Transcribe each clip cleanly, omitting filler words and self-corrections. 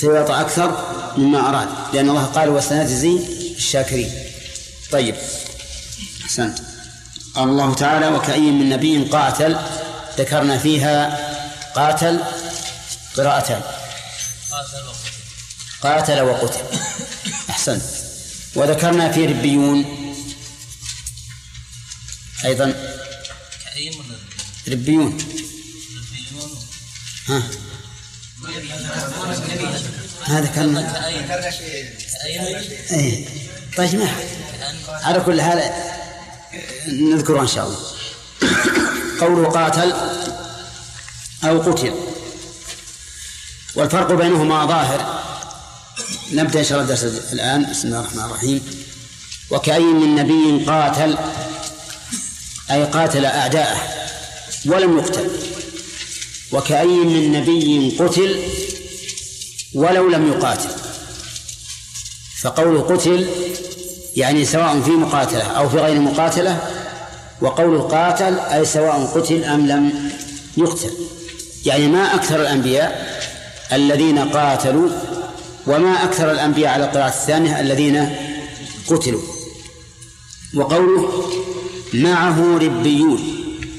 سيعطى أكثر مما أراد، لأن الله قال وسنجزي الشاكرين. طيب أحسنت. الله تعالى وكأي من نبي قاتل، ذكرنا فيها قاتل قراءتان، قاتل وقتل. أحسنت. وذكرنا في ربيون أيضا ربيون. ها هذا كان أي. طيب ما على كل حال نذكره إن شاء الله. قوله قاتل أو قتل، والفرق بينهما ظاهر. نبدأ إن شاء الله الدرس الآن. بسم الله الرحمن الرحيم. وكأي من نبي قاتل أي قاتل أعداءه ولم يقتل، وكأي من نبي قتل ولو لم يقاتل. فقول قتل يعني سواء في مقاتلة أو في غير مقاتلة، وقول قاتل أي سواء قتل أم لم يقتل. يعني ما أكثر الأنبياء الذين قاتلوا، وما أكثر الأنبياء على القراءة الثانية الذين قتلوا. وقوله معه ربيون،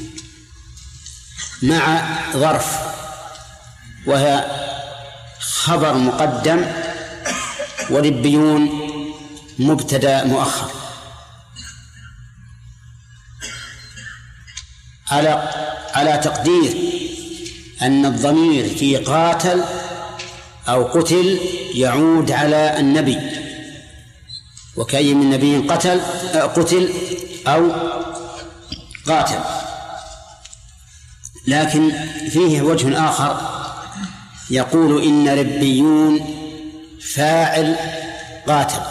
مع ظرف وهي خبر مقدم، وربيون مبتدأ مؤخر، على تقدير أن الضمير في قاتل أو قتل يعود على النبي. وكأي من نبي قتل أو قاتل. لكن فيه وجه آخر يقول إن ربيون فاعل قاتل،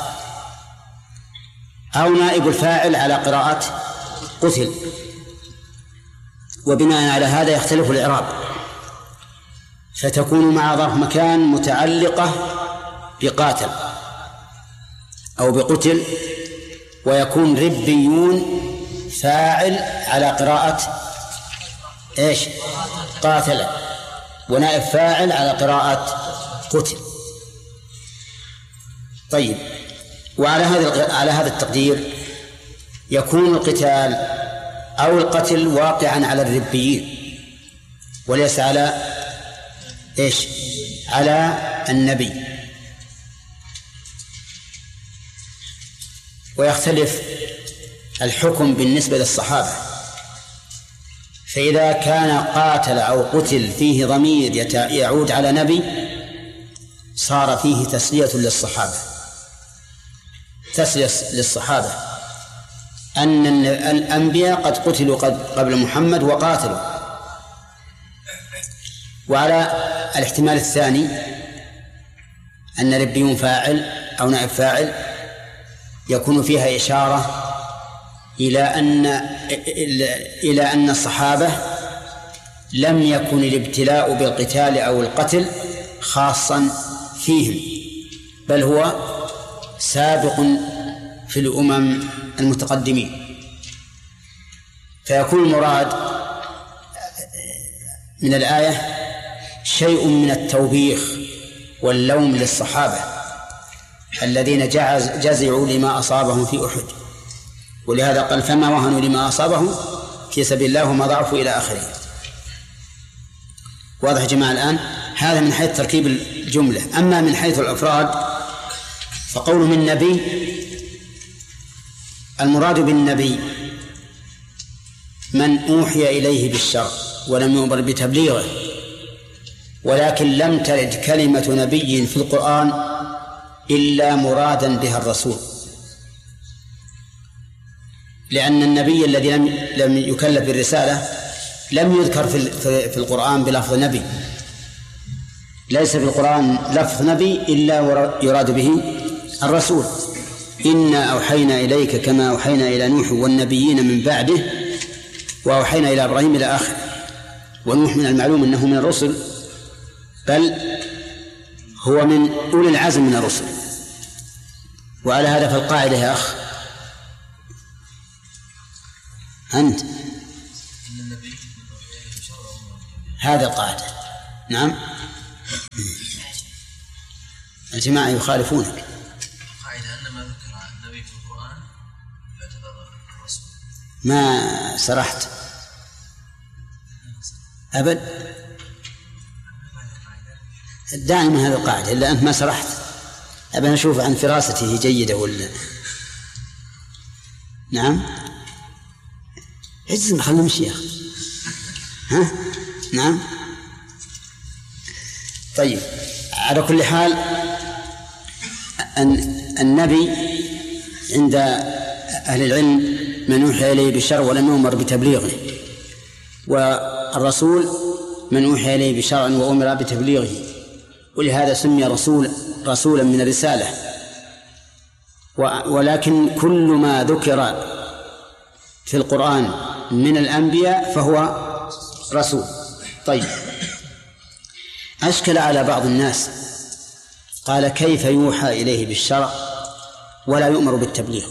أو نائب الفاعل على قراءة قتل، وبناء على هذا يختلف الإعراب، فتكون مع ظرف مكان متعلقة بقاتل أو بقتل، ويكون ربيون فاعل على قراءة إيش؟ قاتل، ونائب فاعل على قراءة قتل. طيب، وعلى هذا التقدير يكون القتال أو القتل واقعا على الربيين وليس على إيش؟ على النبي. ويختلف الحكم بالنسبة للصحابة، فإذا كان قاتل أو قتل فيه ضمير يعود على نبي صار فيه تسلية للصحابة، تسلية للصحابة أن الأنبياء قد قتلوا قبل محمد وقاتلوا. وعلى الاحتمال الثاني أن ربيون فاعل أو نائب فاعل يكون فيها إشارة إلى أن الصحابة لم يكن الابتلاء بالقتال أو القتل خاصا فيهم، بل هو سابق في الأمم المتقدمين. فيكون المراد من الآية شيء من التوبيخ واللوم للصحابة الذين جزعوا لما أصابهم في أحد، ولهذا قال فما وهنوا لما أصابهم في سبيل الله وما ضعفوا إلى آخره. واضح يا جماعة الآن؟ هذا من حيث تركيب الجملة. أما من حيث الأفراد فقوله من نبي، المراد بالنبي من أوحي إليه بالشرع ولم يؤمر بتبليغه، ولكن لم ترد كلمة نبي في القرآن إلا مرادا بها الرسول، لأن النبي الذي لم يكلف بالرسالة لم يذكر في القرآن بلفظ نبي. ليس في القرآن لفظ نبي إلا يراد به الرسول. إنا أوحينا إليك كما أوحينا إلى نوح والنبيين من بعده وأوحينا إلى إبراهيم إلى آخر. ونوح من المعلوم أنه من الرسل، بل هو من أولي العزم من الرسل. وعلى هذا فالقاعدة يا أخ أنت هذا القاعدة. نعم. الجماعة يخالفونك. قاعدة أن ما ذكر النبي في القرآن يعتبر الرسول. ما سرحت أبد، دائما هذا القاعدة، إلا أنت ما سرحت. أبى أشوف عن فراسته جيدة ولا. نعم عزم خلنا نمشي يا أخي. ها نعم. طيب على كل حال النبي عند أهل العلم من أوحي إليه بالشرع ولم يؤمر بتبليغه، والرسول من أوحي إليه بشرع وأمر بتبليغه، ولهذا سمي رسولا من الرسالة. ولكن كل ما ذكر في القرآن من الأنبياء فهو رسول. طيب أشكل على بعض الناس، قال كيف يوحى إليه بالشرع ولا يؤمر بالتبليغ؟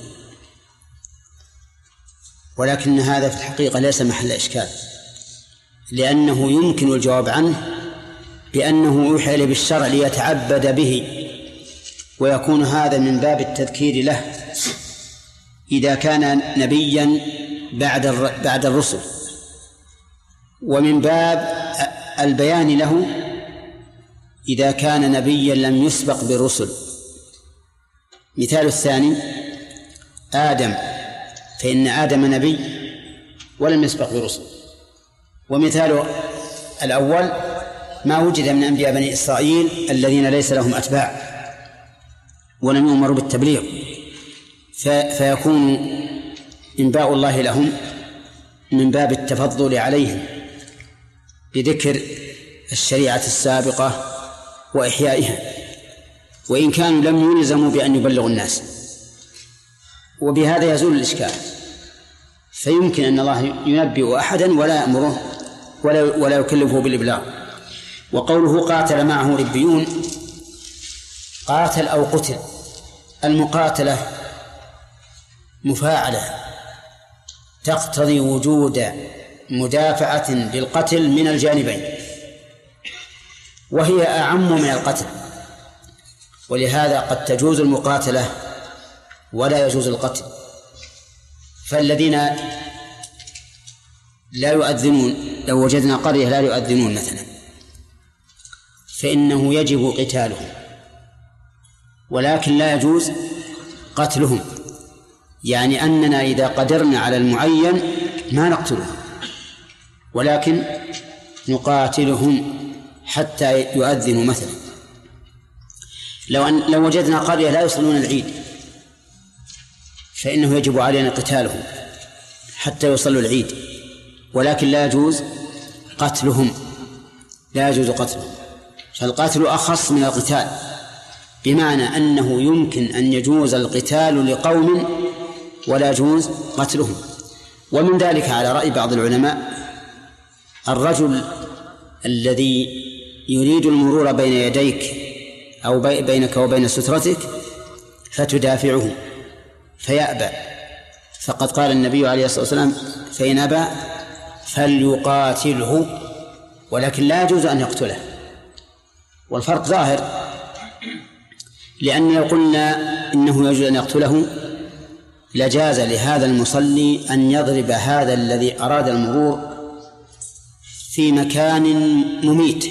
ولكن هذا في الحقيقة ليس محل إشكال، لأنه يمكن الجواب عنه بأنه يوحى إليه بالشرع ليتعبد به، ويكون هذا من باب التذكير له إذا كان نبيا بعد الرسل، ومن باب البيان له إذا كان نبيا لم يسبق بالرسل. مثال الثاني آدم، فإن آدم نبي ولم يسبق برسل. ومثال الأول ما وجد من أنبياء بني إسرائيل الذين ليس لهم أتباع ولم يؤمروا بالتبليغ، فيكون إنباء الله لهم من باب التفضل عليهم بذكر الشريعة السابقة وإحيائها، وإن كانوا لم يلزموا بأن يبلغوا الناس. وبهذا يزول الإشكال، فيمكن أن الله ينبئ أحدا ولا يأمره ولا يكلفه بالإبلاغ. وقوله قاتل معه ربيون، قاتل أو قتل، المقاتلة مفاعلة تقتضي وجود مدافعة بالقتل من الجانبين، وهي أعم من القتل، ولهذا قد تجوز المقاتلة ولا يجوز القتل. فالذين لا يؤذنون، لو وجدنا قرية لا يؤذنون مثلا، فإنه يجب قتالهم، ولكن لا يجوز قتلهم. يعني أننا إذا قدرنا على المعين ما نقتلهم، ولكن نقاتلهم حتى يؤذنوا مثلا. لو وجدنا قرية لا يصلون العيد فإنه يجب علينا قتالهم حتى يصلوا العيد، ولكن لا يجوز قتلهم، لا يجوز قتلهم. فالقتل أخص من القتال، بمعنى أنه يمكن أن يجوز القتال لقوم ولا يجوز قتلهم. ومن ذلك على رأي بعض العلماء الرجل الذي يريد المرور بين يديك أو بينك وبين سترتك فتدافعه فيأبى، فقد قال النبي عليه الصلاة والسلام فإن أبى فليقاتله، ولكن لا يجوز أن يقتله. والفرق ظاهر، لأن لو قلنا إنه يجوز أن يقتله لجاز لهذا المصلي أن يضرب هذا الذي أراد المرور في مكان مميت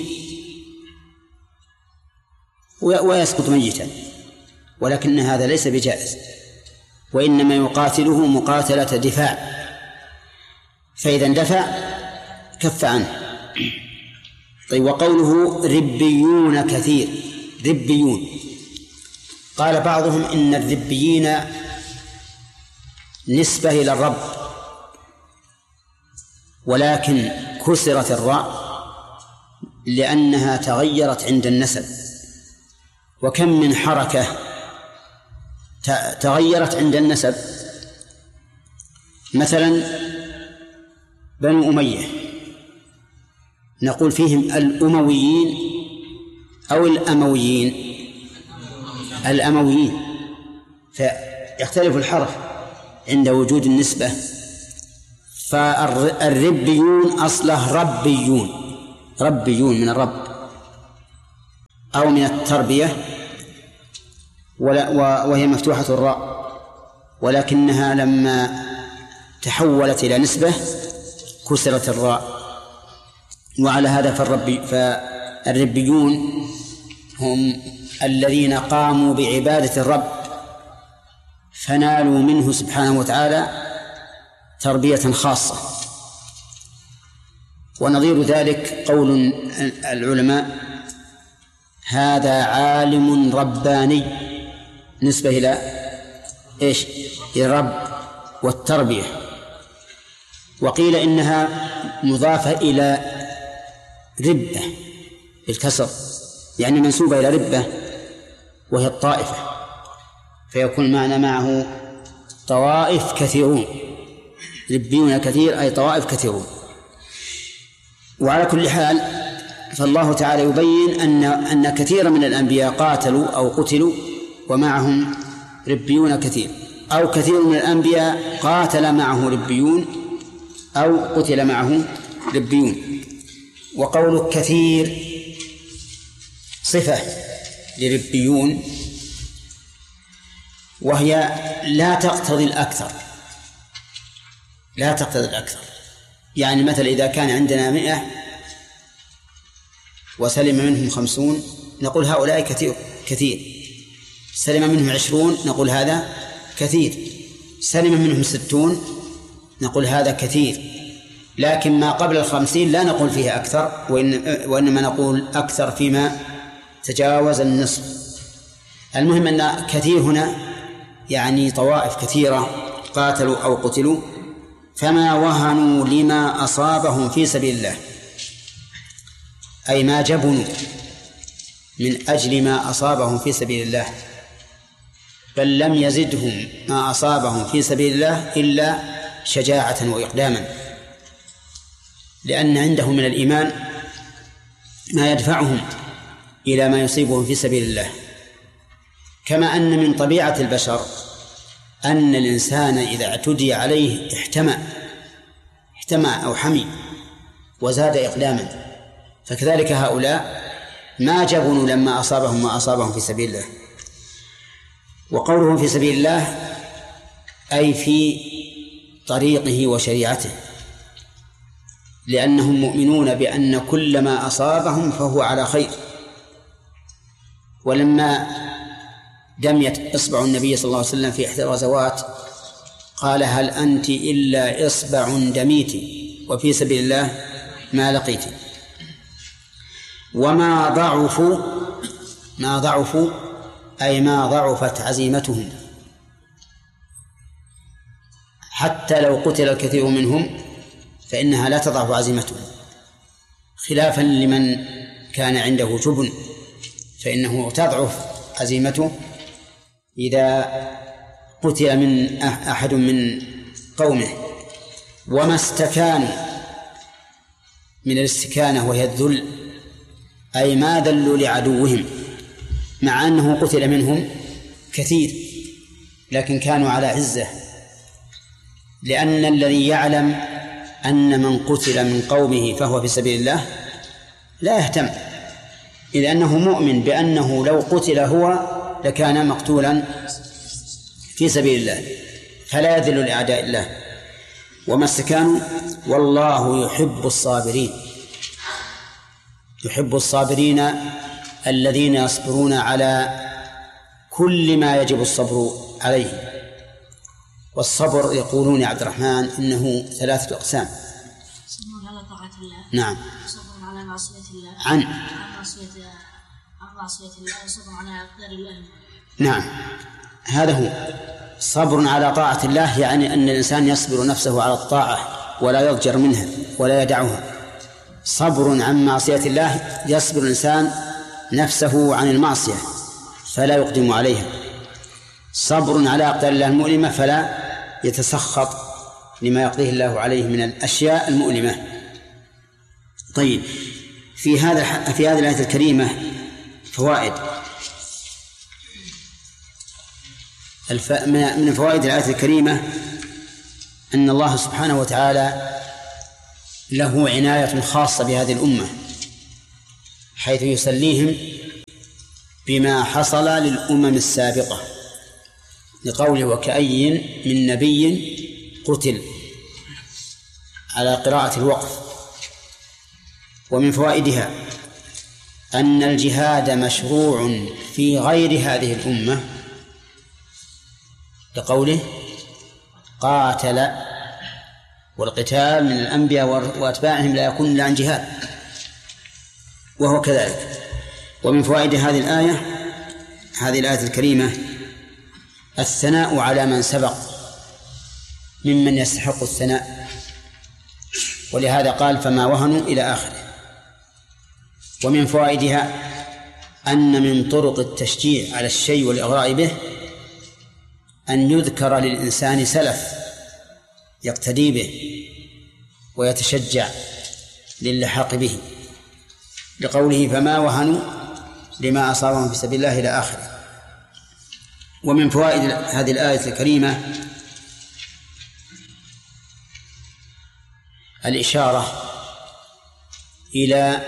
ويسقط ميتا، ولكن هذا ليس بجائز، وإنما يقاتله مقاتلة دفاع، فإذا اندفع كف عنه. طيب وقوله ربيون كثير، ربيون، قال بعضهم إن الربيين نسبة إلى الرب، ولكن كسرت الراء لأنها تغيرت عند النسب، وكم من حركة تغيرت عند النسب. مثلا بنو أمية نقول فيهم الأمويين أو الأمويين، الأمويين، فيختلف الحرف عند وجود النسبة. فالربيون أصله ربيون، ربيون من الرب أو من التربية، وهي مفتوحة الراء، ولكنها لما تحولت إلى نسبة كسرت الراء. وعلى هذا فالربيون هم الذين قاموا بعبادة الرب فنالوا منه سبحانه وتعالى تربية خاصة. ونظير ذلك قول العلماء: هذا عالم رباني، نسبة إلى إيش؟ إلى الرب والتربية. وقيل إنها مضافة إلى ربة بالكسر، يعني منسوبة إلى ربة وهي الطائفة، فيكون معنى معه طوائف كثيرون، ربيون كثير أي طوائف كثيرون. وعلى كل حال فالله تعالى يبين أن كثيرا من الأنبياء قاتلوا أو قتلوا ومعهم ربيون كثير، أو كثير من الأنبياء قاتل معه ربيون أو قتل معه ربيون. وقول كثير صفة لربيون، وهي لا تقتضي الأكثر، لا تقتضي الأكثر. يعني مثلا إذا كان عندنا 100 وسلم منهم 50 نقول هؤلاء كثير. سلم منهم 20 نقول هذا كثير. سلم منهم 60 نقول هذا كثير. لكن ما قبل 50 لا نقول فيه أكثر، وإنما نقول أكثر فيما تجاوز النصف. المهم أن كثير هنا يعني طوائف كثيرة قاتلوا أو قتلوا، فما وهنوا لما أصابهم في سبيل الله، أي ما جبنوا من أجل ما أصابهم في سبيل الله، بل لم يزدهم ما أصابهم في سبيل الله إلا شجاعة وإقداما، لأن عندهم من الإيمان ما يدفعهم إلى ما يصيبهم في سبيل الله. كما أن من طبيعة البشر أن الإنسان إذا اعتدي عليه احتمى أو حمي وزاد إقداما، فكذلك هؤلاء ما جبنوا لما أصابهم ما أصابهم في سبيل الله. وقوله في سبيل الله أي في طريقه وشريعته، لأنهم مؤمنون بأن كل ما أصابهم فهو على خير. ولما دميت إصبع النبي صلى الله عليه وسلم في إحدى الغزوات قال: هل أنت إلا إصبع دميت وفي سبيل الله ما لقيت. وما ضعفوا أي ما ضعفت عزيمتهم، حتى لو قتل الكثير منهم فإنها لا تضعف عزيمتهم، خلافا لمن كان عنده جبن فإنه تضعف عزيمته إذا قتل من أحد من قومه. وما استكانوا من الاستكانة وهي الذل، أي ما ذلوا لعدوهم، مع أنه قتل منهم كثير لكن كانوا على عزة، لأن الذي يعلم أن من قتل من قومه فهو في سبيل الله لا يهتم، إذ أنه مؤمن بأنه لو قتل هو لكان مقتولا في سبيل الله، فلا يذل لأعداء الله. وما استكانوا والله يحب الصابرين، يحب الصابرين الذين يصبرون على كل ما يجب الصبر عليه. والصبر يقولون يا عبد الرحمن إنه 3 أقسام: صبر على طاعة الله، نعم، صبر على معصية الله، عن معصية الله، صبر على أقدار الله. نعم، هذا هو صبر على طاعة الله، يعني أن الإنسان يصبر نفسه على الطاعة ولا يضجر منها ولا يدعها. صبر عن معصية الله يصبر الإنسان نفسه عن المعصية فلا يقدم عليها. صبر على أقدار الله المؤلمة فلا يتسخط لما يقضيه الله عليه من الأشياء المؤلمة. طيب، في هذه الآية الكريمة فوائد. من فوائد الآية الكريمة أن الله سبحانه وتعالى له عناية خاصة بهذه الأمة، حيث يسليهم بما حصل للأمم السابقة، لقوله وكأي من نبي قتل على قراءة الوقف. ومن فوائدها أن الجهاد مشروع في غير هذه الأمة، لقوله قاتل، والقتال من الأنبياء وأتباعهم لا يكون إلا عن جهاد، وهو كذلك. ومن فوائد هذه الآية الكريمة الثناء على من سبق ممن يستحق الثناء، ولهذا قال فما وهنوا إلى آخره. ومن فوائدها أن من طرق التشجيع على الشيء والإغراء به أن يذكر للإنسان سلف يقتدي به ويتشجع للحاق به، لقوله فما وهنوا لما أصابهم في سبيل الله إلى آخره. ومن فوائد هذه الآية الكريمة الإشارة إلى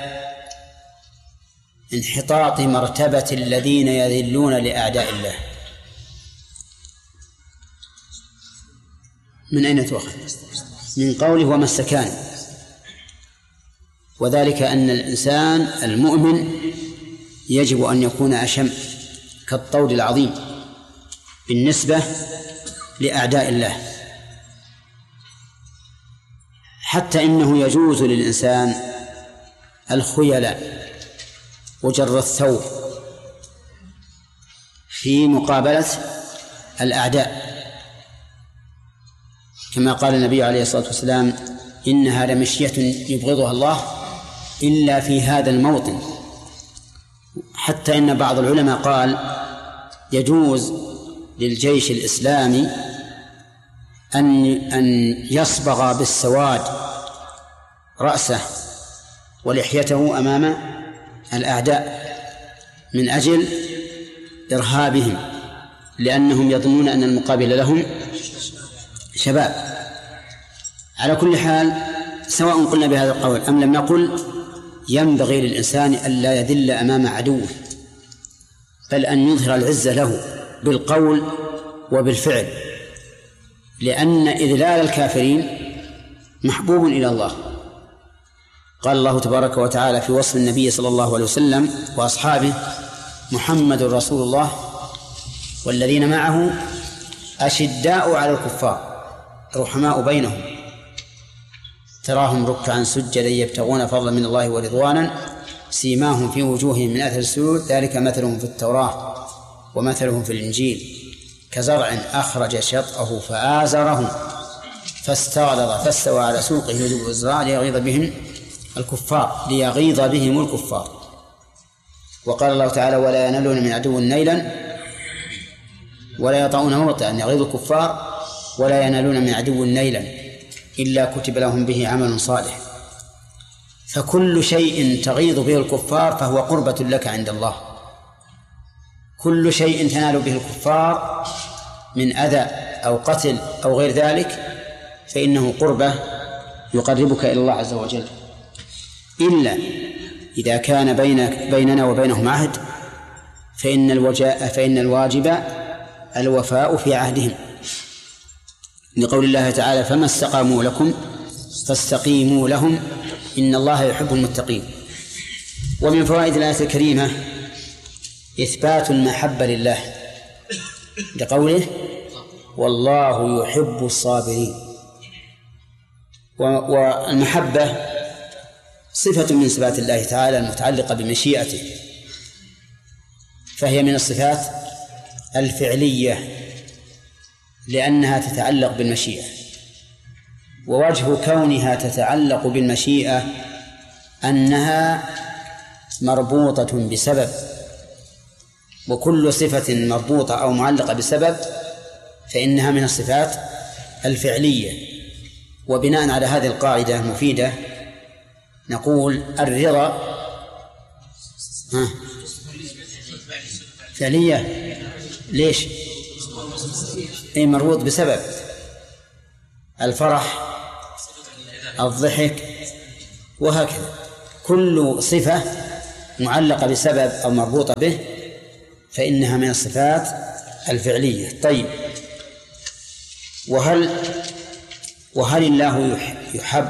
انحطاط مرتبة الذين يذلون لأعداء الله. من أين تؤخذ؟ من قوله وما استكان، وذلك أن الإنسان المؤمن يجب أن يكون أشم كالطود العظيم بالنسبة لأعداء الله، حتى إنه يجوز للإنسان الخيلاء وجر الثوب في مقابلة الأعداء، كما قال النبي عليه الصلاة والسلام إنها لمشية يبغضها الله إلا في هذا الموطن. حتى إن بعض العلماء قال يجوز للجيش الإسلامي أن يصبغ بالسواد رأسه ولحيته أمام الأعداء من أجل إرهابهم، لأنهم يظنون أن المقابل لهم شباب. على كل حال سواء قلنا بهذا القول أم لم نقل، ينبغي للإنسان ألا يذل أمام عدوه، بل أن يظهر العزة له بالقول وبالفعل، لأن إذلال الكافرين محبوب إلى الله. قال الله تبارك وتعالى في وصف النبي صلى الله عليه وسلم وأصحابه محمد رسول الله والذين معه أشداء على الكفار رحماء بينهم تراهم ركعا سجدا يبتغون فضلا من الله ورضوانا سيماهم في وجوههم من أثر السجود ذلك مثلهم في التوراة ومثلهم في الإنجيل كزرع أخرج شطأه فآزره فاستغلظ فاستوى على سوقه يجب الزراع ليغيظ بهم الكفار. وقال الله تعالى ولا ينالون من عدو نيلا ولا يطعون موطئا يغيظ الكفار ولا ينالون من عدو نيلا إلا كتب لهم به عمل صالح. فكل شيء تغيظ به الكفار فهو قربة لك عند الله، كل شيء تنال به الكفار من أذى أو قتل أو غير ذلك فإنه قربة يقربك إلى الله عز وجل، إلا إذا كان بيننا وبينهم عهد فإن الواجب الوفاء في عهدهم، لقول الله تعالى فما استقاموا لكم فاستقيموا لهم إن الله يحب المتقين. ومن فوائد الآية الكريمة إثبات المحبة لله لقوله والله يحب الصابرين. والمحبة صفة من صفات الله تعالى المتعلقة بمشيئته، فهي من الصفات الفعلية لأنها تتعلق بالمشيئة، ووجه كونها تتعلق بالمشيئة أنها مربوطة بسبب، وكل صفة مربوطة أو معلقة بسبب فإنها من الصفات الفعلية. وبناء على هذه القاعدة المفيدة نقول الرضا فعلية. ليش؟ أي مربوط بسبب، الفرح الضحك وهكذا، كل صفة معلقة بسبب أو مربوطة به فإنها من الصفات الفعلية. طيب، وهل الله يحب؟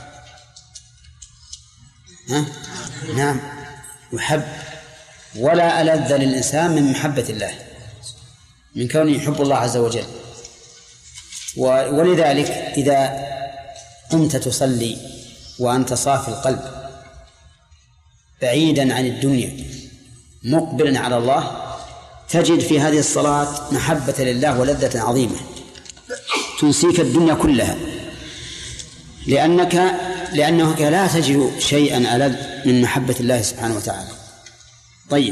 نعم يحب، ولا ألذ للإنسان من محبة الله، من كونه يحب الله عز وجل. ولذلك إذا قمت تصلي وأنت صافي القلب بعيدا عن الدنيا مقبلا على الله، تجد في هذه الصلاة محبة لله ولذة عظيمة تنسيك الدنيا كلها، لأنك لا تجد شيئا ألذ من محبة الله سبحانه وتعالى. طيب،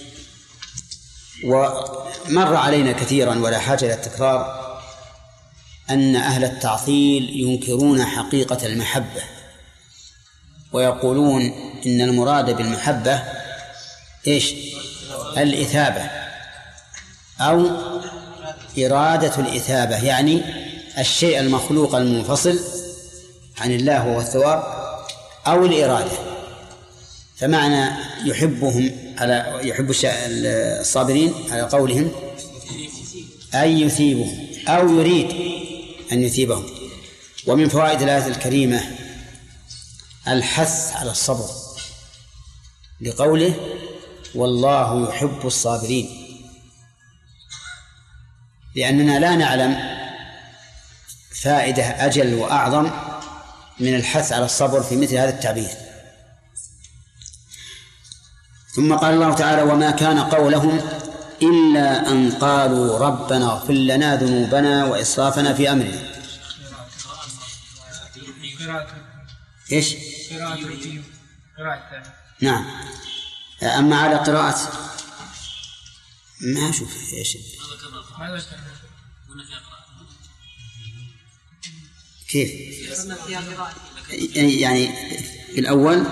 ومر علينا كثيرا ولا حاجة إلى التكرار أن أهل التعطيل ينكرون حقيقة المحبة، ويقولون إن المراد بالمحبة إيش؟ الإثابة أو إرادة الإثابة، يعني الشيء المخلوق المنفصل عن الله وهو الثواب، أو الإرادة. فمعنى يحب الصابرين على قولهم أن يثيبهم أو يريد أن يثيبهم. ومن فوائد الآية الكريمة الحث على الصبر لقوله والله يحب الصابرين، لأننا لا نعلم فائدة أجل وأعظم من الحث على الصبر في مثل هذا التعبير. ثم قال الله تعالى وما كان قولهم إلا أن قالوا ربنا اغفر لنا ذنوبنا وإسرافنا في أمرنا. إيش؟ نعم. أما على قراءة ما أشوف إيش كيف يعني الأول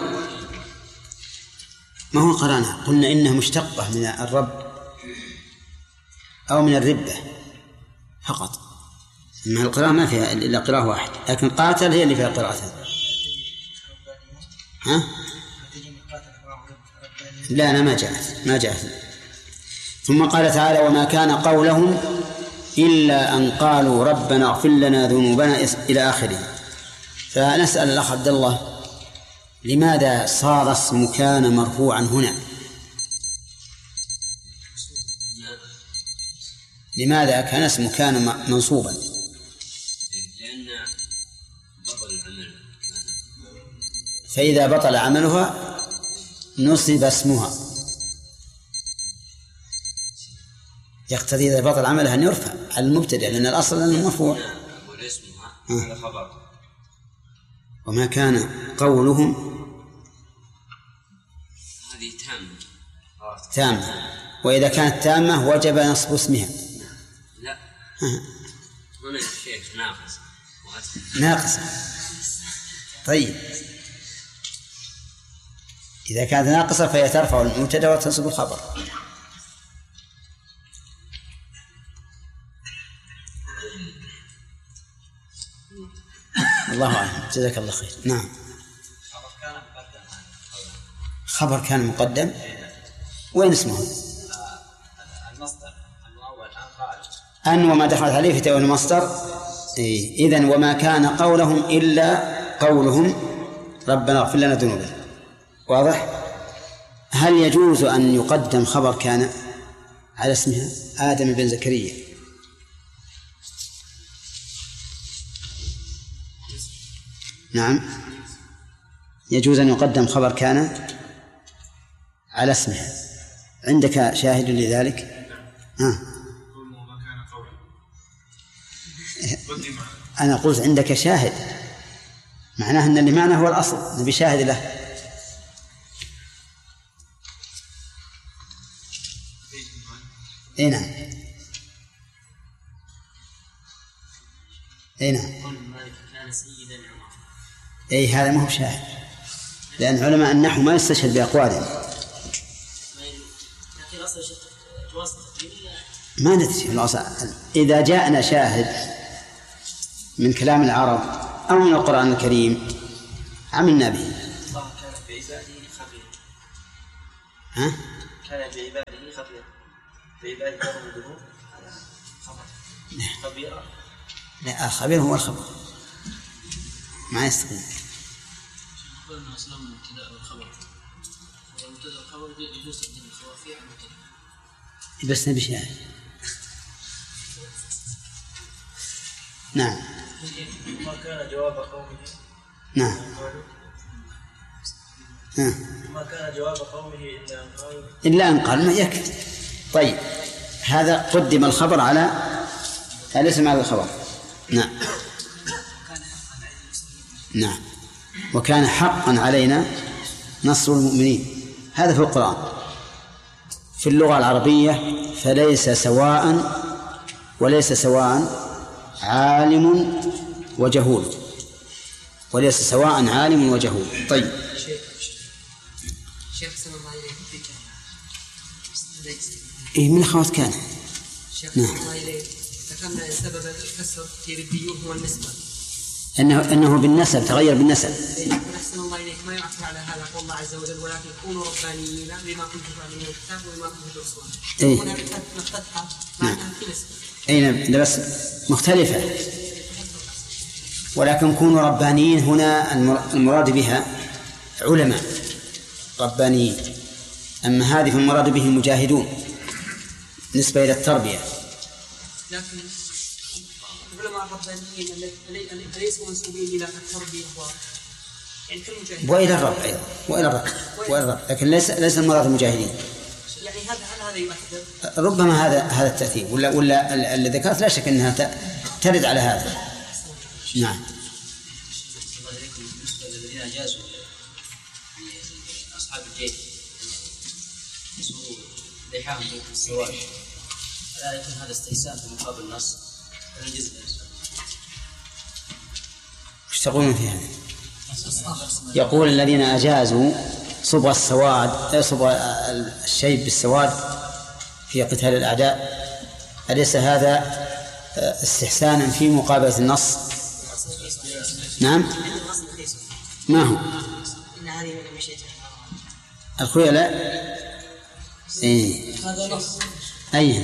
ما هو قرانا، قلنا إنها مشتقة من الرب أو من الربة فقط، أما القراءة ما فيها إلا قراءة واحد، لكن قاتل هي اللي فيها قراءتها. ها؟ لا أنا ما جاءت. ثم قال تعالى وما كان قولهم إلا أن قالوا ربنا اغفر لنا ذنوبنا إلى آخره. فنسأل الأخ عبد الله لماذا صار اسم كان مرفوعا هنا؟ لماذا كان اسم كان منصوبا؟ لأن بطل العمل، فإذا بطل عملها نصب اسمها، يقتضي إذا بطل عملها أن يرفع على المبتدأ لأن الأصل أنه مرفوع. وما كان قولهم هذه تامة، وإذا كانت تامة وجب نصب اسمها. لا هنا الشيء ناقص. طيب إذا كانت ناقصة فهي ترفع المبتدأ وتنصب الخبر. الله أعلم، جزاك الله خير. نعم. خبر كان مقدم وين اسمه؟ المصدر الأول أن وما دخلت عليه في تأويل المصدر. إذن وما كان قولهم إلا قولهم ربنا اغفر لنا ذنوبنا. واضح؟ هل يجوز أن يقدم خبر كان على اسمها آدم بن زكريا؟ نعم يجوز أن يقدم خبر كان على اسمها. عندك شاهد لذلك؟ أنا قلت عندك شاهد، معناه أن اللي معنا هو الأصل، نبي شاهد له. نعم. أي هذا ما هو شاهد، لأن علماء النحو ما يستشهد بأقوالهم. ما ندري إذا جاءنا شاهد من كلام العرب أو من القرآن الكريم عملنا به. الله كان بعباده خبيرا. ها؟ كان بعباده خبيرا. فإذا جاءوا الذنوب خبيرا. لا خبير هو الخبر ما يستقيم. قلنا أصلا المبتدأ والخبر، والمبتدأ والخبر يجوز تقديم الخبر فيه على المبتدأ. بس نبي شيء. نعم. ما كان جواب قومه. نعم. ما كان جواب قومه إلا أن قال ما يكفي. طيب هذا قدم الخبر على الاسم على الخبر. نعم. نعم. وكان حقا علينا نصر المؤمنين. هذا في القرآن. في اللغة العربية فليس سواء عالم وجهول، وليس سواء عالم وجهول. طيب شيخ سلام الله عليك إيه من أخوات كان شيخ سلام الله عليك ذكرنا سبب الكسر في ربيون هو النسبة، أنه بالنسب تغير بالنسب. أحسن الله إليك ما يعطي على هذا قول الله عز وجل ولكن كونوا ربانيين بما كنتم تعلمون الكتاب وبما كنتم تدرسون. هنا مفتتحة معناها في نسبة. أي نعم بس مختلفة، ولكن كونوا ربانيين هنا المراد بها علماء ربانيين، أما هذه فالمراد به مجاهدون نسبة إلى التربية. لكن العلماء الربانيين ليسوا منسوبين إلى التربية يعني كالمجاهدين وإلى الرب أيضا وإلى الرب لكن ليس المراد المجاهدين. يعني هذا يؤثر ربما هذا التأثير ولا اللي ذكرت لا شك أنها ترد على هذا. نعم. بالنسبة للذين أجازوا أصحاب الجيش يسووا لحاهم بالسواج، ألا يكون هذا استحسان في مقابل النص ولا الجزء؟ ايش تقولون في هذا؟ يقول الذين أجازوا صبغ الشيب بالسواد في قتال الأعداء، أليس هذا استحسانا في مقابلة النص؟ نعم. ما هو الخيلاء؟ هذا نص. أيهن؟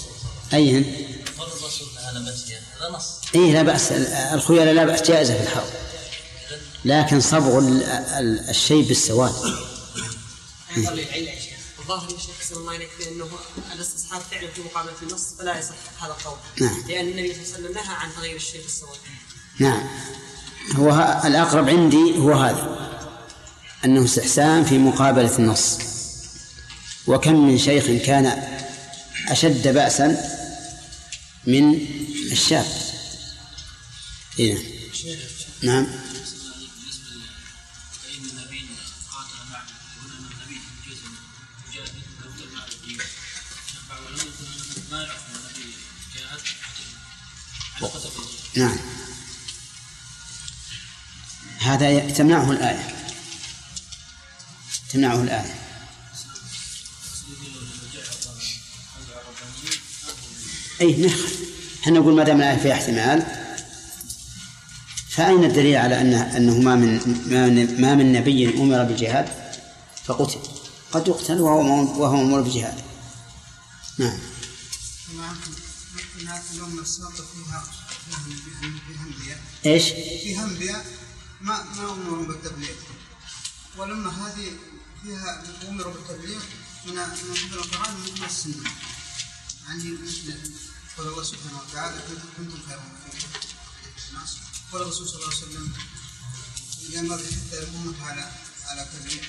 لا بأس الخيلاء لا بأس جائزة في الحرب، لكن صبغ الشيء بالسواد. الظاهر يا شيخ حسن الله عليك بأنه الاستصحاب فعلا في مقابلة النص فلا يصح هذا القول. نعم. لأن النبي صلى الله عليه وسلم نهى عن تغيير الشيء بالسواد. نعم. هو الأقرب عندي هو هذا، أنه استحسان في مقابلة النص. وكم من شيخ كان أشد بأسا من الشاب. نعم. نعم. هذا تمنعه الآية. أي نخل. احنا نقول ما دام الآية فيها احتمال، فأين الدليل على أنه ما من نبي أمر بالجهاد فقتل؟ قد يقتل وهو مأمور بالجهاد. نعم. الأمة السابقة فيها أنبياء. إيش؟ فيها أنبياء ما أمروا بالتبليغ، ولما هذه فيها أمروا بالتبليغ من القرآن ومن السنة. يعني قال الله سبحانه وتعالى كنتم خير أمة الناس، قال الرسول صلى الله عليه وسلم ينبغي حتى الأمة على تبليغ.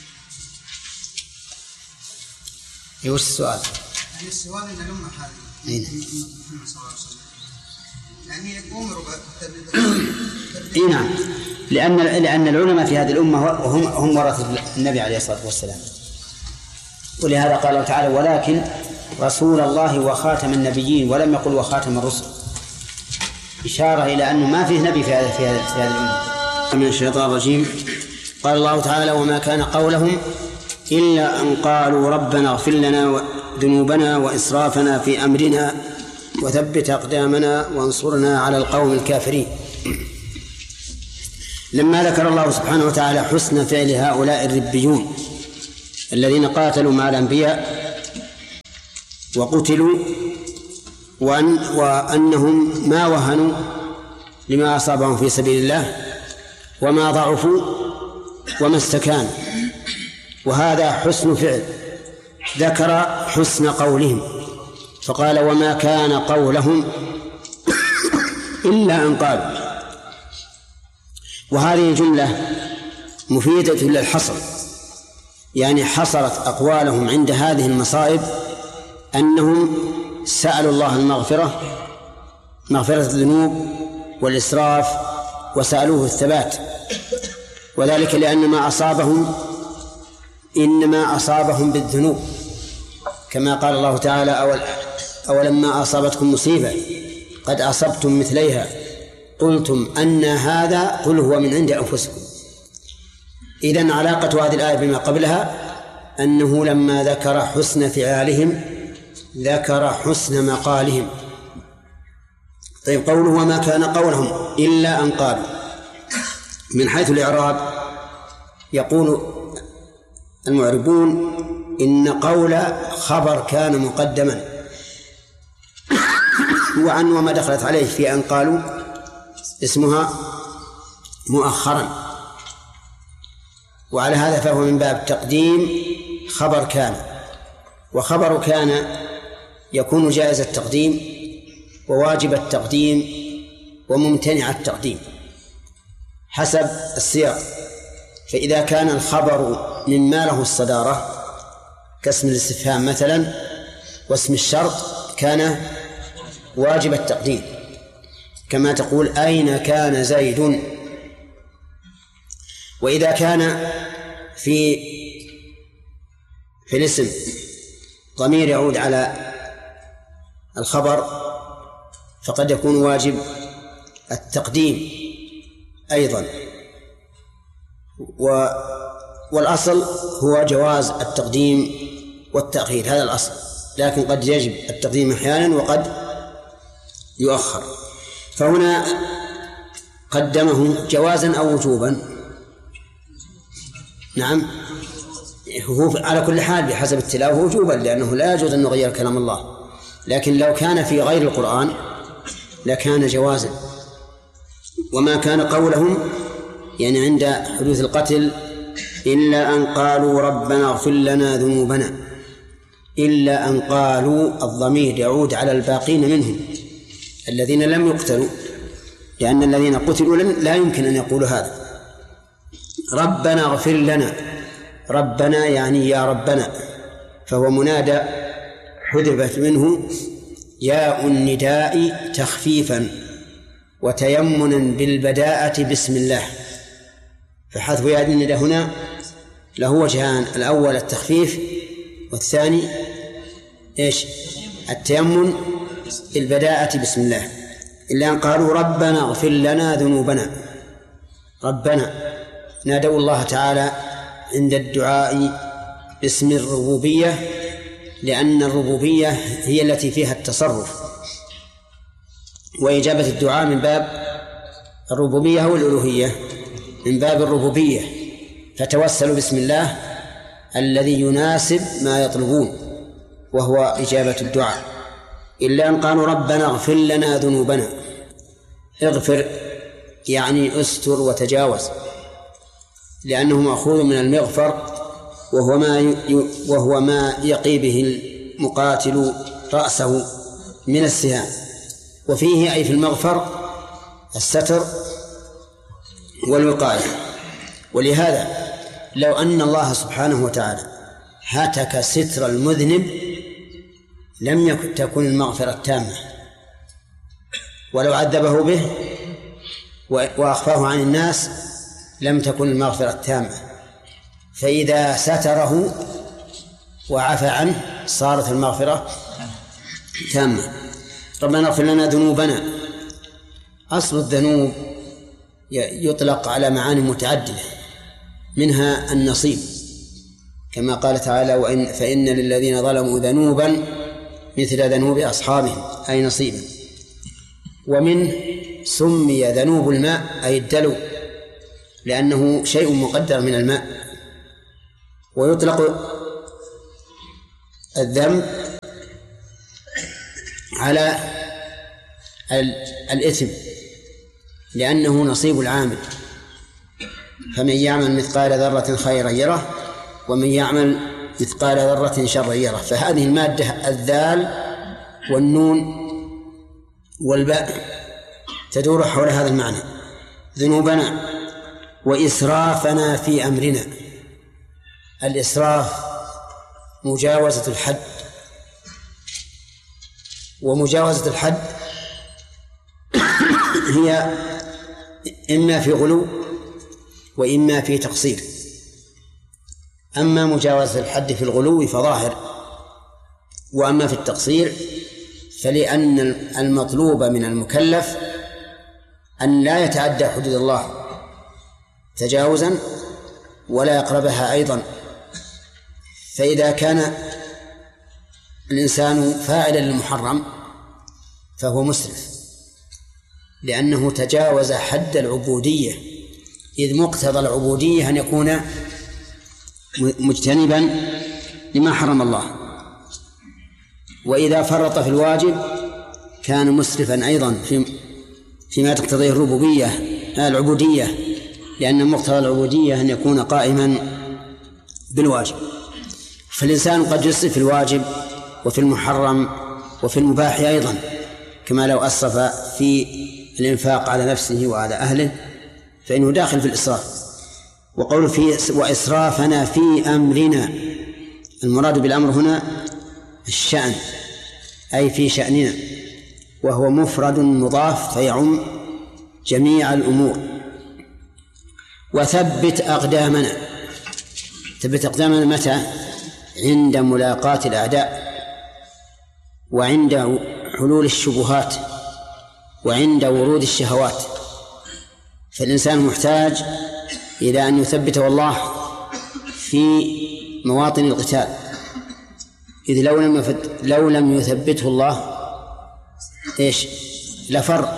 وش السؤال؟ يعني السؤال أن الأمة هذه محمد صلى الله عليه وسلم يعني أمروا بالتبليغ. نعم. لأن العلماء في هذه الأمة هم ورثة النبي عليه الصلاة والسلام، ولهذا قال الله تعالى ولكن رسول الله وخاتم النبيين، ولم يقل وخاتم الرسل، إشارة إلى أنه ما فيه نبي في هذه الأمة. من الشيطان الرجيم. قال الله تعالى وما كان قولهم إلا أن قالوا ربنا اغفر لنا ذنوبنا وإسرافنا في أمرنا وثبت أقدامنا وانصرنا على القوم الكافرين. لما ذكر الله سبحانه وتعالى حسن فعل هؤلاء الربيون الذين قاتلوا مع الأنبياء وقتلوا وأنهم ما وهنوا لما أصابهم في سبيل الله وما ضعفوا وما استكانوا. وهذا حسن فعل. ذكر حسن قولهم فقال وما كان قولهم إلا أن قالوا. وهذه الجملة مفيدة للحصر، يعني حصرت أقوالهم عند هذه المصائب أنهم سألوا الله مغفرة الذنوب والإسراف وسألوه الثبات، وذلك لأن ما أصابهم إنما أصابهم بالذنوب، كما قال الله تعالى أولما أصابتكم مصيبة قد أصبتم مثليها قلتم أن هذا قل هو من عند أنفسكم. إذن علاقة هذه الآية بما قبلها أنه لما ذكر حسن فعالهم ذكر حسن مقالهم. طيب، قوله وما كان قولهم إلا أن قالوا، من حيث الإعراب يقول المعربون إن قول خبر كان مقدما، وعن وما دخلت عليه في أن قالوا اسمها مؤخرا، وعلى هذا فهو من باب تقديم خبر كان. وخبر كان يكون جائز التقديم وواجب التقديم وممتنع التقديم حسب السياق. فإذا كان الخبر مما له الصدارة كاسم الاستفهام مثلا واسم الشرط كان واجب التقديم، كما تقول أين كان زيد. وإذا كان في الاسم ضمير يعود على الخبر فقد يكون واجب التقديم أيضا، والأصل هو جواز التقديم والتأخير، هذا الأصل، لكن قد يجب التقديم أحيانا وقد يؤخر. فهنا قدمه جوازا أو وجوبا؟ نعم، هو على كل حال بحسب التلاوة وجوبا، لأنه لا يجوز أن نغير كلام الله. لكن لو كان في غير القرآن لكان جوازا. وما كان قولهم يعني عند حدوث القتل إلا أن قالوا ربنا اغفر لنا ذنوبنا. إلا أن قالوا الضمير يعود على الباقين منهم الذين لم يقتلوا، لأن الذين قتلوا لا يمكن أن يقولوا هذا. ربنا اغفر لنا، ربنا يعني يا ربنا، فهو منادى حذفت منه ياء النداء تخفيفا وتيمنا بالبداءة بسم الله. فحذف ياء النداء هنا له وجهان: الأول التخفيف، والثاني إيش؟ التيمن بالبداءة بسم الله. إلا أن قالوا ربنا اغفر لنا ذنوبنا. ربنا نادوا الله تعالى عند الدعاء باسم الربوبية، لأن الربوبية هي التي فيها التصرف، وإجابة الدعاء من باب الربوبية أو الألوهية؟ من باب الربوبية، فتوسلوا بسم الله الذي يناسب ما يطلبون وهو إجابة الدعاء. إلا أن قالوا ربنا اغفر لنا ذنوبنا. اغفر يعني استر وتجاوز، لأنه مأخوذ من المغفر وهو ما يقي به المقاتل رأسه من السهام، وفيه أي في المغفر الستر والوقاية. ولهذا لو أن الله سبحانه وتعالى هتك ستر المذنب لم تكن المغفرة التامة، ولو عذبه به وأخفاه عن الناس لم تكن المغفرة التامة. فإذا ستره وعفى عنه صارت المغفرة تامة. ربنا اغفر لنا ذنوبنا. أصل الذنوب يطلق على معاني متعددة، منها النصيب، كما قال تعالى فإن للذين ظلموا ذنوبا مثل ذنوب أصحابهم، أي نصيبا. ومن سمي ذنوب الماء أي الدلو، لأنه شيء مقدر من الماء. ويطلق الذنب على الإثم لأنه نصيب العامل، فمن يعمل مثقال ذرة خيرا يره ومن يعمل مثقال ذرة شرا يره. فهذه المادة الذال والنون والباء تدور حول هذا المعنى: ذنوبنا وإسرافنا في أمرنا. الإسراف مجاوزة الحد، ومجاوزة الحد هي إما في غلو وإما في تقصير. أما مجاوزة الحد في الغلو فظاهر، وأما في التقصير فلأن المطلوب من المكلف أن لا يتعدى حدود الله تجاوزا ولا يقربها أيضا. فإذا كان الإنسان فاعلا للمحرم فهو مسرف، لأنه تجاوز حد العبودية، إذ مقتضى العبودية أن يكون مجتنبا لما حرم الله. وإذا فرط في الواجب كان مسرفا أيضا فيما تقتضيه العبودية، لأن مقتضى العبودية أن يكون قائما بالواجب. فالإنسان قد يسرف في الواجب وفي المحرم وفي المباح أيضا، كما لو أسرف في الإنفاق على نفسه وعلى أهله فإنه داخل في الإسراف. وقول وإسرافنا في أمرنا، المراد بالأمر هنا الشأن، أي في شأننا، وهو مفرد مضاف فيعم جميع الأمور. وثبت أقدامنا. ثبت أقدامنا متى؟ عند ملاقاة الأعداء، وعند حلول الشبهات، وعند ورود الشهوات. فالإنسان محتاج إلى أن يثبته الله في مواطن القتال، إذ لو لم يثبته الله لفر.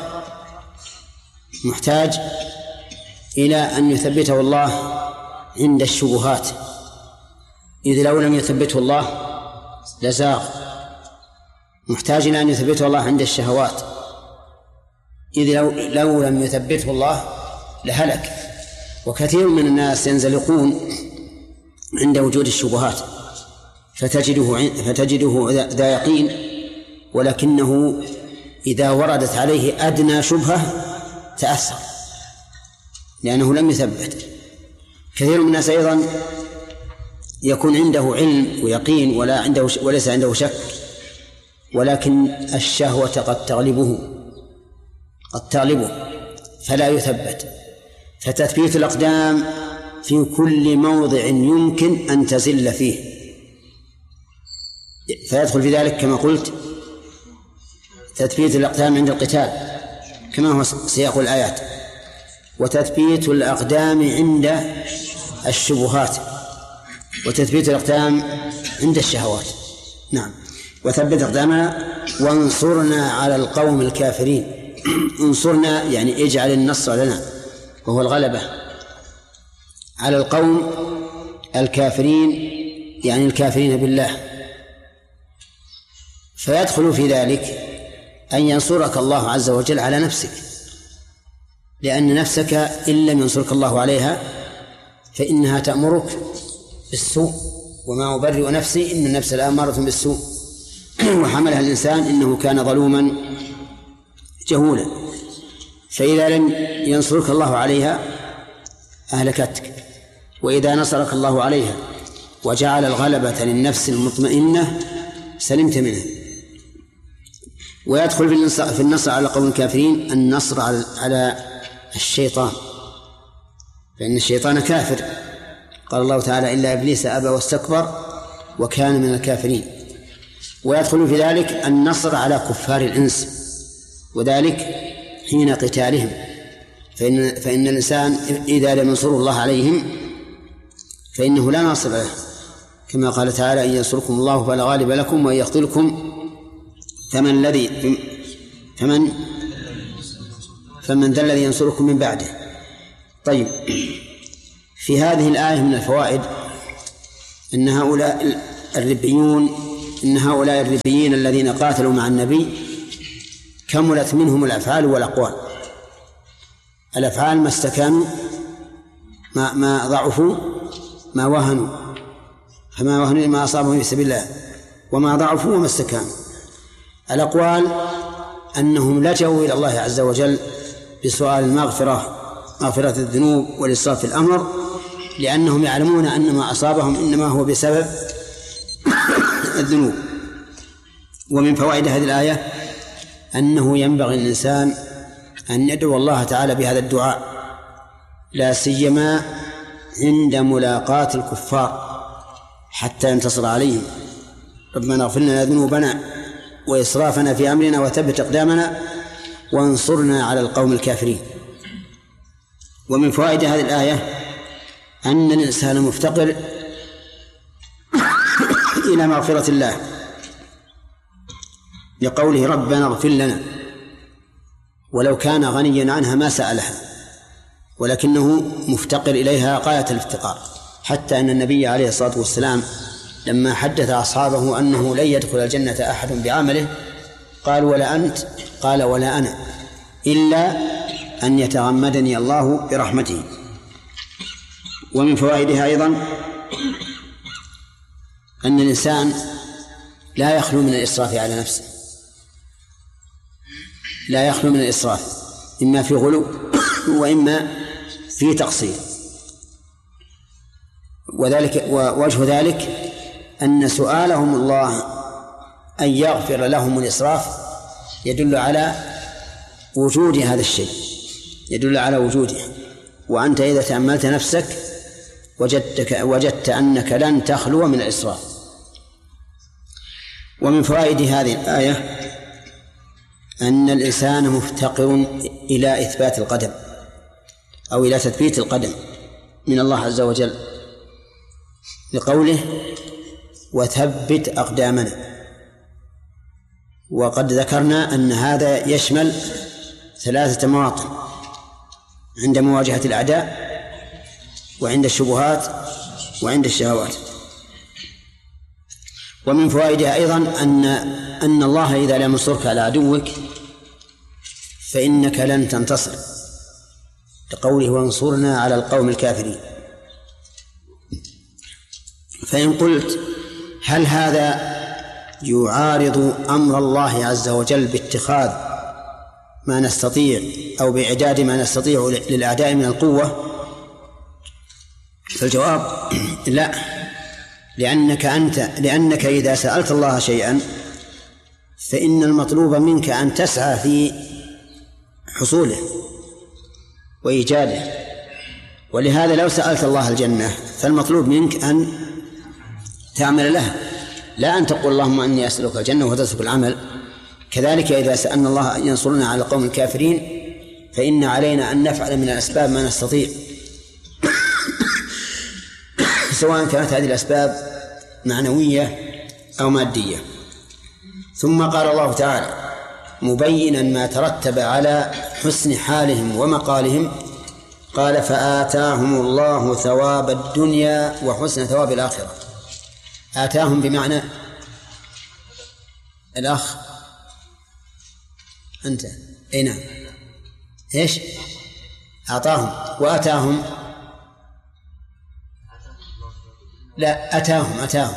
محتاج إلى أن يثبته الله عند الشبهات، إذ لو لم يثبته الله لزاغ. محتاج إلى أن يثبته الله عند الشهوات، إذ لو لم يثبته الله لهلك. وكثير من الناس ينزلقون عند وجود الشبهات فتجده ذا يقين، ولكنه إذا وردت عليه أدنى شبهة تأثر لأنه لم يثبت. كثير من الناس أيضا يكون عنده علم ويقين وليس عنده شك، ولكن الشهوة قد تغلبه فلا يثبت. فتثبيت الأقدام في كل موضع يمكن أن تزل فيه، فيدخل في ذلك كما قلت تثبيت الأقدام عند القتال كما هو سياق الآيات، وتثبيت الأقدام عند الشبهات، وتثبيت الأقدام عند الشهوات. نعم. وثبت أقدامنا وانصرنا على القوم الكافرين. انصرنا يعني اجعل النصر لنا، وهو الغلبة على القوم الكافرين، يعني الكافرين بالله. فيدخل في ذلك أن ينصرك الله عز وجل على نفسك، لأن نفسك إن لم ينصرك الله عليها فإنها تأمرك بالسوء، وما أبرئ نفسي إن النفس لأمارة بالسوء. وحملها الإنسان إنه كان ظلوما جهولا. فإذا لم ينصرك الله عليها أهلكتك، وإذا نصرك الله عليها وجعل الغلبة للنفس المطمئنة سلمت منها. ويدخل في النصر على قوم الكافرين النصر على الشيطان، فإن الشيطان كافر. قال الله تعالى إلا إبليس أبى واستكبر وكان من الكافرين. ويدخل في ذلك النصر على كفار الإنس، وذلك حين قتالهم، فإن الإنسان إذا لم ينصر الله عليهم فإنه لا ناصر له، كما قال تعالى إن ينصركم الله فلا غالب لكم وإن يخذلكم فمن ذا الذي ينصركم من بعده. طيب، في هذه الآية من الفوائد أن هؤلاء الربيين الذين قاتلوا مع النبي كملت منهم الأفعال والأقوال. الأفعال ما استكانوا، ما ضعفوا، ما وهنوا، فما وهنوا ما أصابهم في سبيل الله، وما ضعفوا وما استكانوا. الأقوال أنهم لجوا إلى الله عز وجل بسؤال مغفرة الذنوب والإسراف في الأمر، لأنهم يعلمون أن ما أصابهم إنما هو بسبب الذنوب. ومن فوائد هذه الآية أنه ينبغي للإنسان أن يدعو الله تعالى بهذا الدعاء، لا سيما عند ملاقاة الكفار حتى ينتصر عليهم. ربنا اغفر لنا ذنوبنا وإسرافنا في أمرنا وثبت أقدامنا وانصرنا على القوم الكافرين. ومن فوائد هذه الآية أن الإنسان مفتقر إلى مغفرة الله، لقوله ربنا اغفر لنا، ولو كان غنيا عنها ما سألها، ولكنه مفتقر إليها غاية الافتقار، حتى أن النبي عليه الصلاة والسلام لما حدث أصحابه أنه لن يدخل الجنة أحد بعمله قال ولا أنت؟ قال ولا أنا، إلا أن يتغمدني الله برحمته. ومن فوائدها أيضا أن الإنسان لا يخلو من الإسراف على نفسه، لا يخلو من الإسراف، إما في غلو وإما في تقصير. وذلك ووجه ذلك أن سؤالهم الله أن يغفر لهم الإسراف يدل على وجود هذا الشيء، يدل على وجوده. وأنت إذا تأملت نفسك وجدت أنك لن تخلو من الإسراف. ومن فوائد هذه الآية أن الإنسان مفتقر إلى إثبات القدم أو إلى تثبيت القدم من الله عز وجل، لقوله وثبت أقدامنا. وقد ذكرنا أن هذا يشمل 3 مواطن: عند مواجهة الأعداء، وعند الشبهات، وعند الشهوات. ومن فوائدها أيضا أن الله إذا لم ينصرك على عدوك فإنك لن تنتصر، لقوله وانصرنا على القوم الكافرين. فإن قلت هل هذا يعارض أمر الله عز وجل باتخاذ ما نستطيع أو بإعداد ما نستطيع للأعداء من القوة؟ فالجواب لا، لأنك إذا سألت الله شيئا فإن المطلوب منك أن تسعى في حصوله وإيجاده. ولهذا لو سألت الله الجنة فالمطلوب منك أن تعمل لها، لا أن تقول اللهم أني أسألك الجنة وتترك العمل. كذلك إذا سألنا الله أن ينصرنا على القوم الكافرين فإن علينا أن نفعل من الأسباب ما نستطيع سواء كانت هذه الأسباب معنوية أو مادية. ثم قال الله تعالى مبينا ما ترتب على حسن حالهم ومقالهم، قال فآتاهم الله ثواب الدنيا وحسن ثواب الآخرة. آتاهم بمعنى الأخ أنت أين إيش أعطاهم وآتاهم لا أتاهم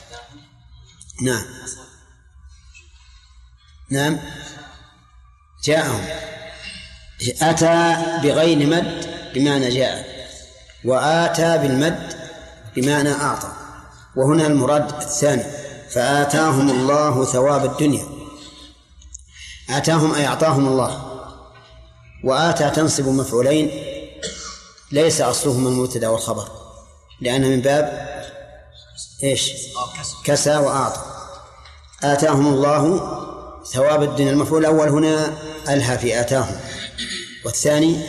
نعم جاءهم. أتى بغير مد بمعنى جاء، وآتى بالمد بمعنى أعطى، وهنا المراد الثاني فآتاهم الله ثواب الدنيا. آتاهم أي أعطاهم الله، وآتى تنصب مفعولين ليس أصلهما المبتدأ والخبر، لأنها من باب إيش كسى وأعطى. آتاهم الله ثواب الدنيا، المفعول الأول هنا ألها في آتاهم، والثاني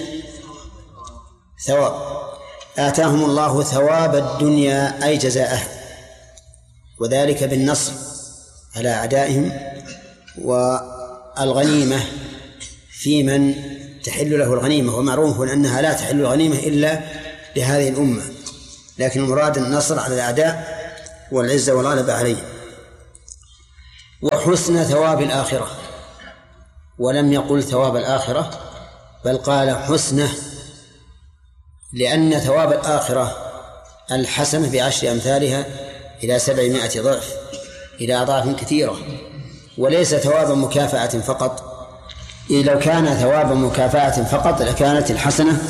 ثواب. آتاهم الله ثواب الدنيا أي جزاءه، وذلك بالنصر على أعدائهم، والغنيمة في من تحل له الغنيمة، ومعروف أنها لا تحل الغنيمة إلا لهذه الأمة، لكن المراد النصر على الأعداء والعزة والغلبة عليهم. وحسن ثواب الآخرة، ولم يقل ثواب الآخرة، بل قال حسنه، لأن ثواب الآخرة الحسنة ب10 أمثالها إلى 700 ضعف، إلى أضعاف كثيرة، وليس ثواب مكافأة فقط. إذ لو كان ثواب مكافأة فقط لكانت الحسنة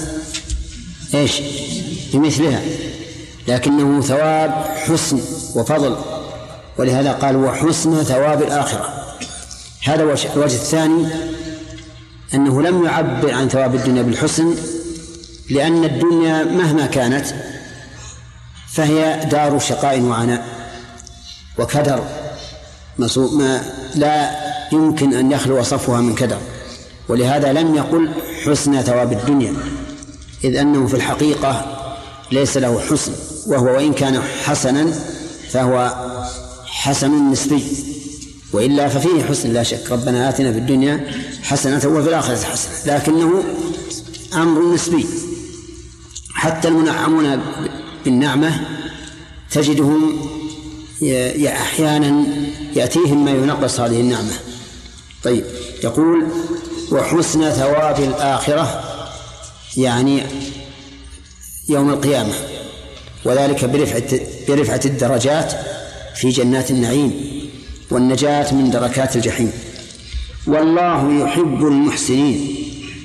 بمثلها، لكنه ثواب حسن وفضل، ولهذا قال وحسن ثواب الآخرة. هذا الوجه الثاني، أنه لم يعبر عن ثواب الدنيا بالحسن، لأن الدنيا مهما كانت فهي دار شقاء وعناء وكدر، ما لا يمكن أن يخلو صفها من كدر، ولهذا لم يقل حسن ثواب الدنيا، إذ أنه في الحقيقة ليس له حسن، وهو وإن كان حسنا فهو حسن نسبي، وإلا ففيه حسن لا شك. ربنا آتنا في الدنيا حسنة وفي الآخرة حسنة، لكنه أمر نسبي. حتى المنعمون بالنعمة تجدهم أحيانا يأتيهم ما ينقص هذه النعمة. طيب، يقول وحسن ثواب الآخرة يعني يوم القيامة، وذلك برفعة الدرجات في جنات النعيم والنجاة من دركات الجحيم. والله يحب المحسنين،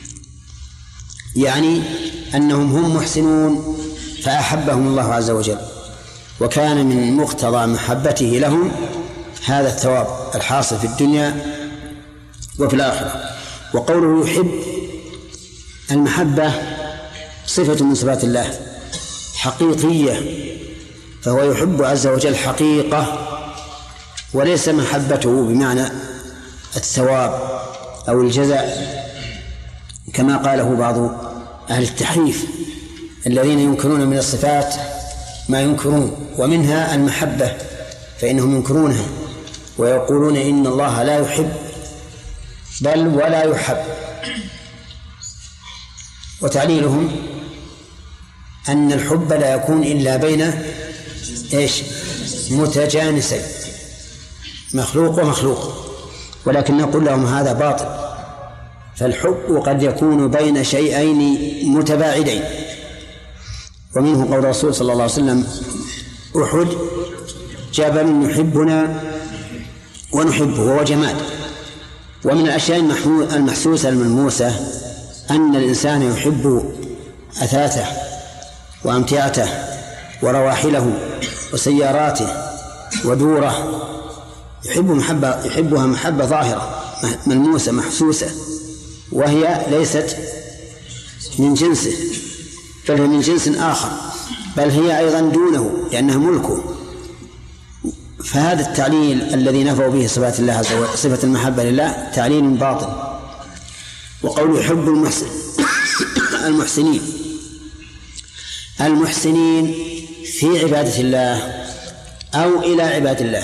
يعني أنهم هم محسنون فأحبهم الله عز وجل، وكان من مقتضى محبته لهم هذا الثواب الحاصل في الدنيا وفي الآخرة. وقوله يحب، المحبة صفة من صفات الله حقيقية، فهو يحب عز وجل حقيقة، وليس محبته بمعنى الثواب أو الجزاء كما قاله بعض أهل التحريف الذين ينكرون من الصفات ما ينكرون، ومنها المحبة، فإنهم ينكرونها ويقولون إن الله لا يحب بل ولا يحب. وتعليلهم أن الحب لا يكون إلا بين متجانسين، مخلوق ومخلوق، ولكن نقول لهم هذا باطل، فالحب قد يكون بين شيئين متباعدين. ومنه قول الرسول صلى الله عليه وسلم أحد جبل يحبنا ونحبه، وهو جماد. ومن الأشياء المحسوسة الملموسة أن الإنسان يحب أثاثه وأمتعته ورواحله وسياراته ودوره، يحبها محبة ظاهرة ملموسة محسوسة، وهي ليست من جنسه بل هي من جنس آخر، بل هي أيضا دونه لأنها ملكه. فهذا التعليل الذي نفوا به صفات الله عز وجل، صفة المحبة لله، تعليل باطل. وقول يحب المحسنين في عبادة الله أو إلى عباد الله.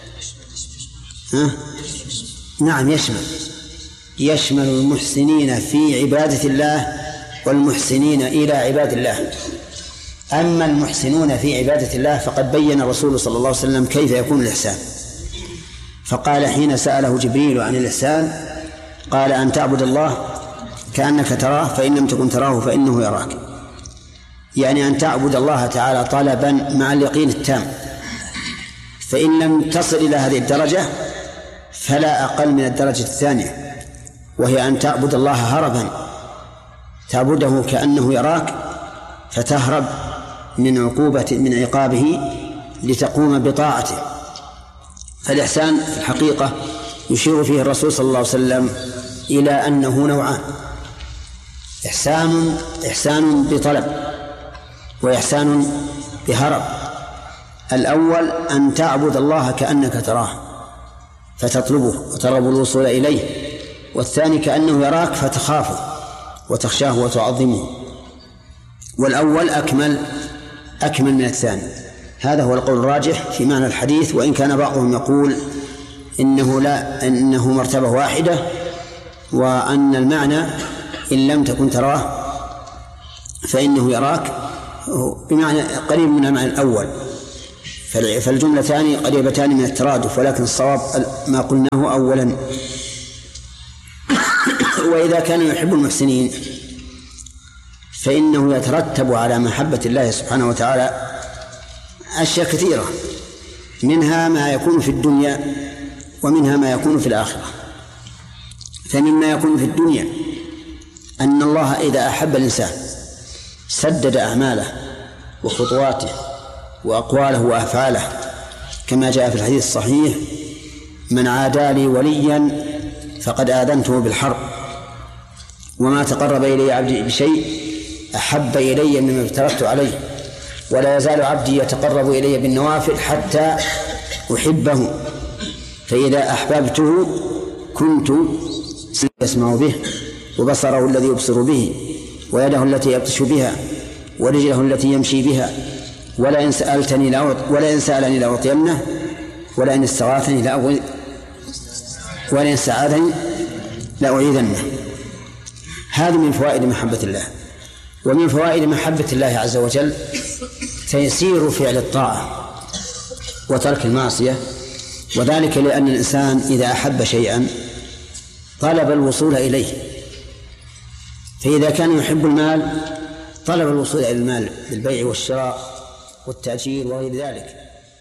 نعم، يشمل المحسنين في عبادة الله والمحسنين إلى عباد الله. أما المحسنون في عبادة الله فقد بين الرسول صلى الله عليه وسلم كيف يكون الإحسان، فقال حين سأله جبريل عن الإحسان قال أن تعبد الله كأنك تراه فإن لم تكن تراه فإنه يراك، يعني أن تعبد الله تعالى طلبا مع اليقين التام، فإن لم تصل إلى هذه الدرجة فلا أقل من الدرجة الثانية، وهي أن تعبد الله هربا، تعبده كأنه يراك فتهرب من عقابه لتقوم بطاعته. فالإحسان في الحقيقة يشير فيه الرسول صلى الله عليه وسلم إلى أنه نوعان: إحسان بطلب وإحسان بهرب. الأول أن تعبد الله كأنك تراه فتطلبه وترغب الوصول إليه، والثاني كأنه يراك فتخافه وتخشاه وتعظمه. والأول أكمل من الثاني. هذا هو القول الراجح في معنى الحديث، وإن كان بعضهم يقول إنه مرتبة واحدة، وأن المعنى إن لم تكن تراه فإنه يراك بمعنى قريب من المعنى الأول، فالجملتان قريبتان من الترادف، ولكن الصواب ما قلناه أولا. وإذا كان يحب المحسنين فإنه يترتب على محبة الله سبحانه وتعالى أشياء كثيرة، منها ما يكون في الدنيا ومنها ما يكون في الآخرة. فمما يكون في الدنيا أن الله إذا أحب الإنسان سدد أعماله وخطواته وأقواله وأفعاله، كما جاء في الحديث الصحيح: من عادى لي وليا فقد آذنته بالحرب، وما تقرب إلي عبدي بشيء أحب إلي مما افترضت عليه، ولا يزال عبدي يتقرب إلي بالنوافل حتى أحبه، فإذا أحببته كنت يسمع به، وبصره الذي يبصر به، ويده التي يبطش بها، ورجله التي يمشي بها، ولئن سألني لأعطينه، ولئن استغاثني ولئن استعاذني لأعيذنه. هذه من فوائد محبة الله. ومن فوائد محبة الله عز وجل تيسير فعل الطاعة وترك المعصية، وذلك لأن الإنسان إذا أحب شيئا طلب الوصول إليه، فإذا كان يحب المال طلب الوصول إلى المال بالبيع والشراء والتأجير وغير ذلك.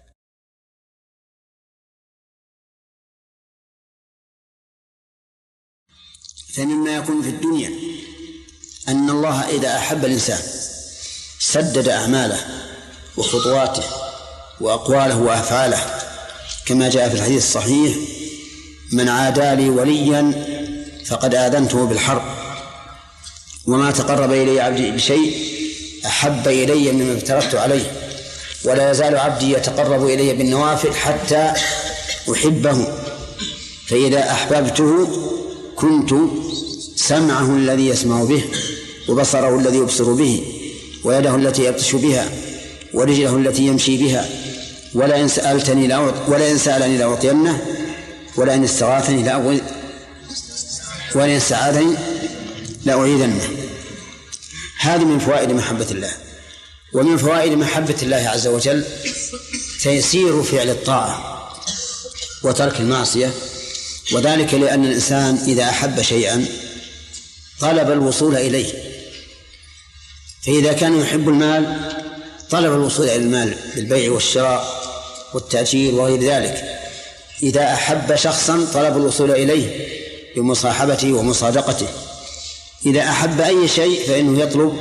فمما يكون في الدنيا أن الله إذا أحب الإنسان سدد أعماله وخطواته وأقواله وأفعاله، كما جاء في الحديث الصحيح: من عادى لي وليا فقد آذنته بالحرب، وما تقرب إلي عبدي بشيء أحب إلي مما افترضت عليه، ولا يزال عبدي يتقرب إلي بالنوافل حتى أحبه، فإذا أحببته كنت سمعه الذي يسمع به، وبصره الذي يبصر به، ويده التي يبطش بها، ورجله التي يمشي بها، ولئن سألني لأعطينه، ولئن استغاثني ولئن استعاذني لأعيذنه. هذه من فوائد محبة الله. ومن فوائد محبة الله عز وجل تيسير فعل الطاعة وترك المعصية، وذلك لأن الإنسان إذا أحب شيئا طلب الوصول إليه، فإذا كان يحب المال طلب الوصول إلى المال بالبيع والشراء والتأجير وغير ذلك. إذا أحب شخصا طلب الوصول إليه بمصاحبته ومصادقته. إذا أحب أي شيء فإنه يطلب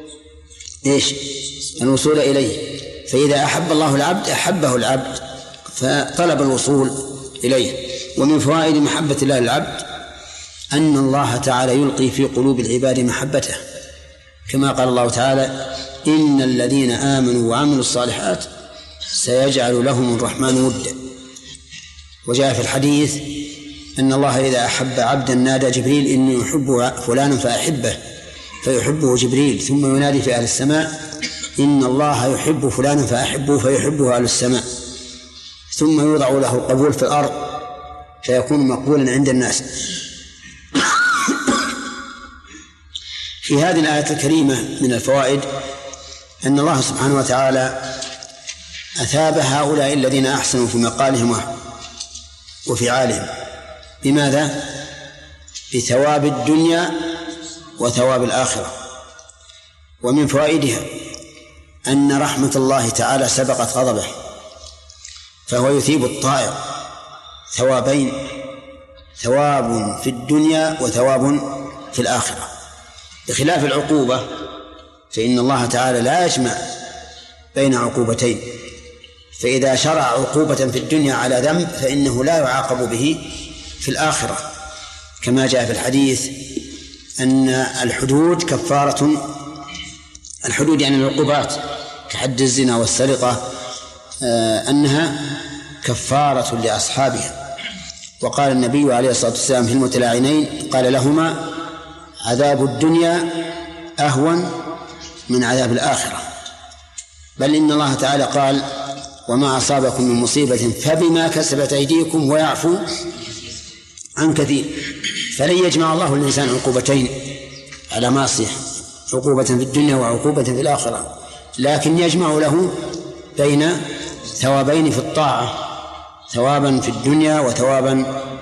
الوصول إليه، فإذا أحب الله العبد أحبه العبد فطلب الوصول إليه. ومن فوائد محبة الله للعبد أن الله تعالى يلقي في قلوب العباد محبته، كما قال الله تعالى: إن الذين آمنوا وعملوا الصالحات سيجعل لهم الرحمن ودا. وجاء في الحديث أن الله إذا أحب عبدا نادى جبريل: إني أحب فلانا فأحبه، فيحبه جبريل، ثم ينادي في أهل السماء: إن الله يحب فلانا فأحبه، فيحبه أهل السماء، ثم يوضع له القبول في الأرض فيكون مقبولا عند الناس. في هذه الآية الكريمة من الفوائد أن الله سبحانه وتعالى أثاب هؤلاء الذين أحسنوا في مقالهم وفعالهم. بماذا؟ بثواب الدنيا وثواب الآخرة. ومن فوائدها أن رحمة الله تعالى سبقت غضبه، فهو يثيب الطائع ثوابين: ثواب في الدنيا وثواب في الآخرة، بخلاف العقوبة فإن الله تعالى لا يجمع بين عقوبتين، فإذا شرع عقوبة في الدنيا على ذنب فإنه لا يعاقب به في الآخرة، كما جاء في الحديث أن الحدود كفارة، الحدود يعني العقوبات كحد الزنا والسرقة أنها كفارة لأصحابها. وقال النبي عليه الصلاة والسلام في المتلاعنين قال لهما: عذاب الدنيا أهون من عذاب الآخرة. بل إن الله تعالى قال: وما أصابكم من مصيبة فبما كسبت أيديكم ويعفو عن كثير. فلن يجمع الله الإنسان عقوبتين على معصية، عقوبة في الدنيا وعقوبة في الآخرة، لكن يجمع له بين ثوابين في الطاعة، ثوابا في الدنيا وثوابا